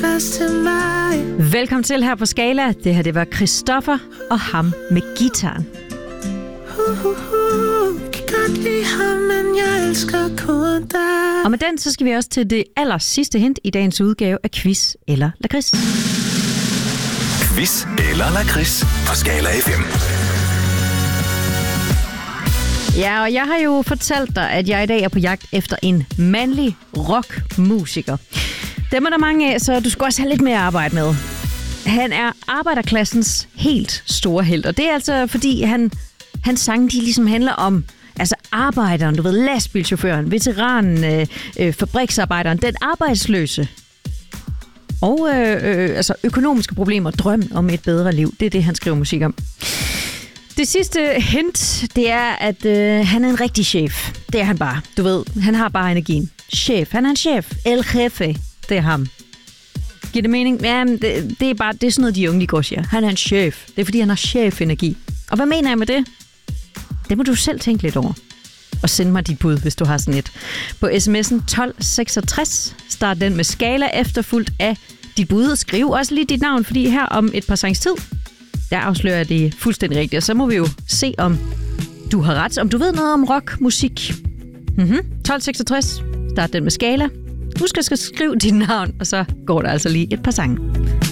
plads til mig. Velkommen til her på Skala. Det her, det var Christoffer og ham med guitaren. Kan godt lide ham, men jeg elsker kun dig. Og med den, så skal vi også til det aller sidste hint i dagens udgave af Quiz eller Lakrids. Quiz eller Lakrids på Skala FM. Ja, og jeg har jo fortalt dig, at jeg i dag er på jagt efter en mandlig rockmusiker. Dem er der mange af, så du skal også have lidt mere at arbejde med. Han er arbejderklassens helt store helt, og det er altså fordi hans sange, de ligesom handler om arbejderen, du ved, lastbilchaufføren, veteranen, fabriksarbejderen, den arbejdsløse. Og økonomiske problemer, drøm om et bedre liv. Det er det, han skriver musik om. Det sidste hint, det er, at han er en rigtig chef. Det er han bare. Du ved, han har bare energien. Chef. Han er en chef. El jefe. Det er ham. Giver det mening? Ja, det er sådan noget, de unge de går siger. Han er en chef. Det er, fordi han har chef-energi. Og hvad mener jeg med det? Det må du selv tænke lidt over. Og send mig dit bud, hvis du har sådan et. På sms'en 1266. Start den med Skala efterfulgt af dit bud. Skriv også lige dit navn, fordi her om et par sangs tid, der afslører jeg det fuldstændig rigtigt. Og så må vi jo se, om du har ret. Om du ved noget om rockmusik. 1266. Start den med Skala. Husk at skrive dit navn, og så går der altså lige et par sange.